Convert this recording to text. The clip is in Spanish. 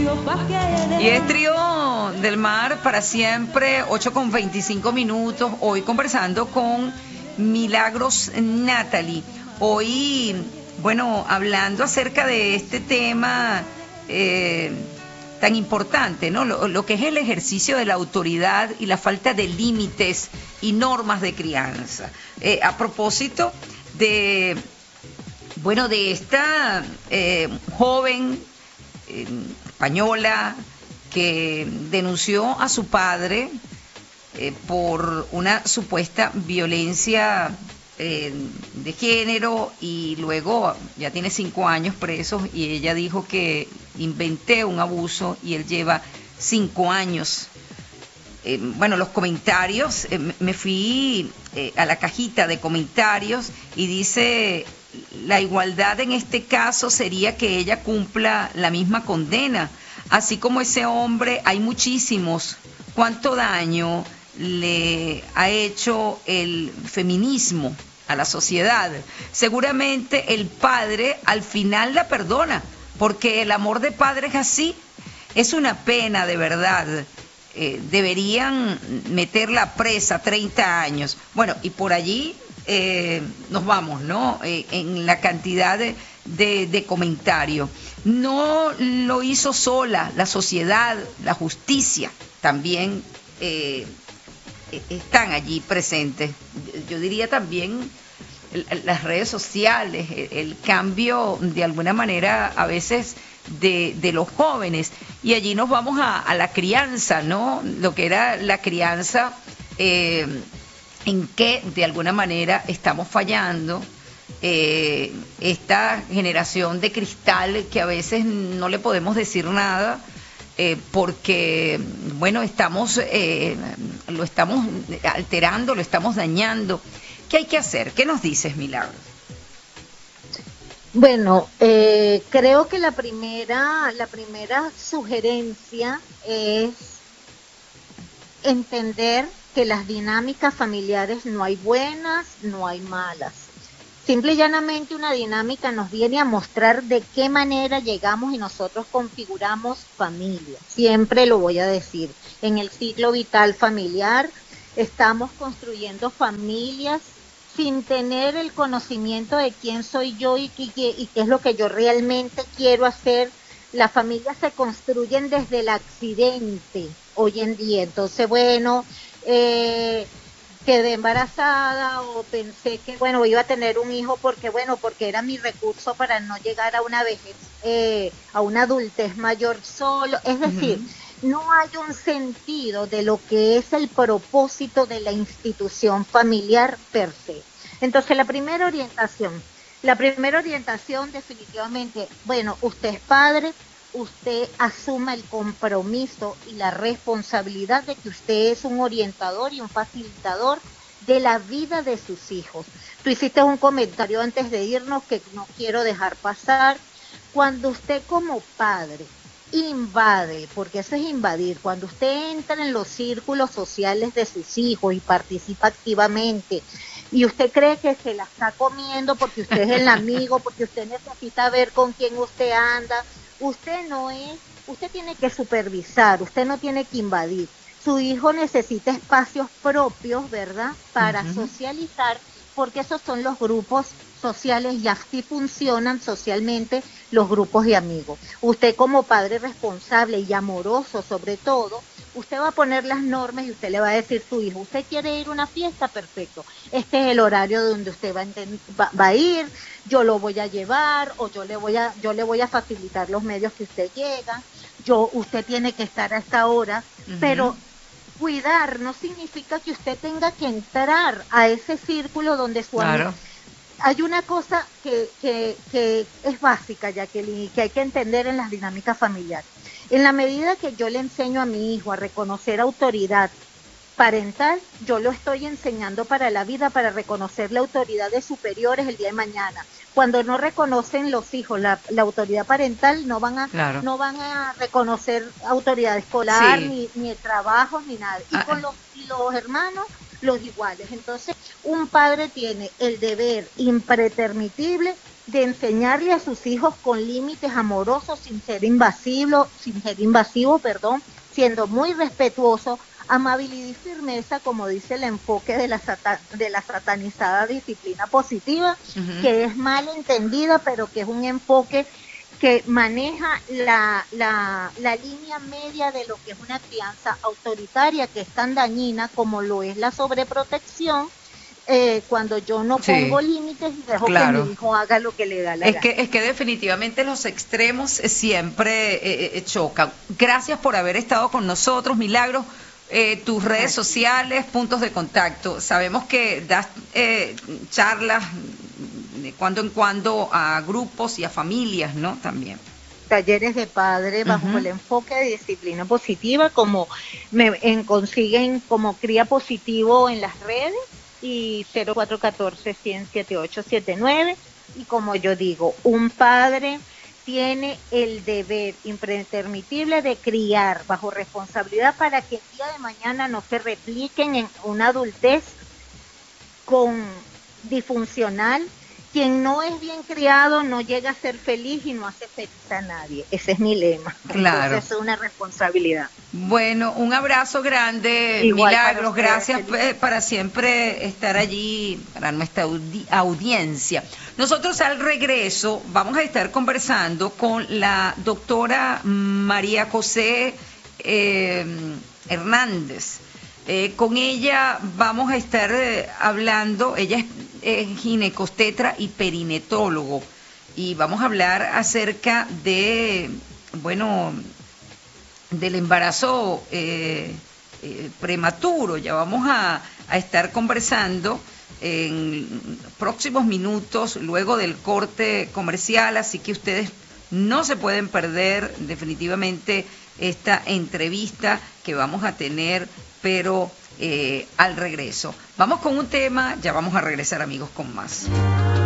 Y es Trío del Mar para siempre, 8:25. Hoy conversando con Milagros Natalie. Hoy, bueno, hablando acerca de este tema tan importante, ¿no? Lo que es el ejercicio de la autoridad y la falta de límites y normas de crianza. A propósito de, bueno, de esta joven española que denunció a su padre por una supuesta violencia de género, y luego ya tiene 5 años presos, y ella dijo que inventé un abuso y él lleva 5 años. Bueno, los comentarios, me fui a la cajita de comentarios y dice: la igualdad en este caso sería que ella cumpla la misma condena, así como ese hombre. Hay muchísimos. ¿Cuánto daño le ha hecho el feminismo a la sociedad? Seguramente el padre al final la perdona, porque el amor de padre es así. Es una pena, de verdad. Deberían meterla presa 30 años. Bueno, y por allí nos vamos, ¿no? En la cantidad de comentarios. No lo hizo sola, la sociedad, la justicia también están allí presentes. Yo diría también las redes sociales, el cambio de alguna manera a veces de los jóvenes. Y allí nos vamos a la crianza, ¿no? Lo que era la crianza, en que de alguna manera estamos fallando. Esta generación de cristal que a veces no le podemos decir nada, porque, bueno, lo estamos alterando, lo estamos dañando. ¿Qué hay que hacer? ¿Qué nos dices, Milagros? Bueno, creo que la primera sugerencia es entender que las dinámicas familiares no hay buenas, no hay malas. Simple y llanamente una dinámica nos viene a mostrar de qué manera llegamos y nosotros configuramos familia. Siempre lo voy a decir. En el ciclo vital familiar estamos construyendo familias sin tener el conocimiento de quién soy yo y qué es lo que yo realmente quiero hacer. Las familias se construyen desde el accidente hoy en día. Entonces, bueno, quedé embarazada o pensé que, bueno, iba a tener un hijo porque era mi recurso para no llegar a una vejez, a una adultez mayor solo. Es decir, no hay un sentido de lo que es el propósito de la institución familiar per se. Entonces, la primera orientación definitivamente, bueno, usted es padre, usted asuma el compromiso y la responsabilidad de que usted es un orientador y un facilitador de la vida de sus hijos. Tú hiciste un comentario antes de irnos que no quiero dejar pasar. Cuando usted como padre invade, porque eso es invadir, cuando usted entra en los círculos sociales de sus hijos y participa activamente, y usted cree que se la está comiendo porque usted es el amigo, porque usted necesita ver con quién usted anda, usted tiene que supervisar, usted no tiene que invadir. Su hijo necesita espacios propios, ¿verdad?, para socializar, porque esos son los grupos sociales y así funcionan socialmente los grupos de amigos. Usted como padre responsable y amoroso sobre todo, usted va a poner las normas y usted le va a decir a su hijo: usted quiere ir a una fiesta, perfecto, este es el horario donde usted va a ir, yo lo voy a llevar, o yo le voy a facilitar los medios que usted llega, usted tiene que estar a esta hora, pero cuidar no significa que usted tenga que entrar a ese círculo donde su amigo. Hay una cosa que es básica, Jacqueline, que hay que entender en las dinámicas familiares. En la medida que yo le enseño a mi hijo a reconocer autoridad parental, yo lo estoy enseñando para la vida, para reconocer la autoridad de superiores el día de mañana. Cuando no reconocen los hijos la autoridad parental, no van a reconocer autoridad escolar, ni de trabajo, ni nada. Y con los hermanos, los iguales. Entonces, un padre tiene el deber impretermitible de enseñarle a sus hijos con límites amorosos sin ser invasivo, perdón, siendo muy respetuoso, amabilidad y firmeza, como dice el enfoque de la satanizada disciplina positiva, que es mal entendida, pero que es un enfoque que maneja la línea media de lo que es una crianza autoritaria, que es tan dañina como lo es la sobreprotección, cuando yo no pongo límites y dejo que mi hijo haga lo que le da la gana. Es que definitivamente los extremos siempre chocan. Gracias por haber estado con nosotros, Milagros. Tus redes sociales, puntos de contacto. Sabemos que das charlas de cuando en cuando a grupos y a familias, ¿no? También. Talleres de padre bajo el enfoque de disciplina positiva, como consiguen como Cría Positivo en las redes, y 0414-100-7879, y como yo digo, un padre tiene el deber impretermitible de criar bajo responsabilidad para que el día de mañana no se repliquen en una adultez disfuncional. Quien no es bien criado no llega a ser feliz y no hace feliz a nadie. Ese es mi lema. Claro. Entonces es una responsabilidad. Bueno, un abrazo grande, igual Milagros. Gracias para siempre estar allí para nuestra audiencia. Nosotros al regreso vamos a estar conversando con la doctora María José Hernández. Con ella vamos a estar hablando, ella es ginecostetra y perinetólogo, y vamos a hablar acerca de, bueno, del embarazo prematuro. Ya vamos a estar conversando en próximos minutos, luego del corte comercial, así que ustedes no se pueden perder definitivamente esta entrevista que vamos a tener, pero al regreso. Vamos con un tema, ya vamos a regresar, amigos, con más.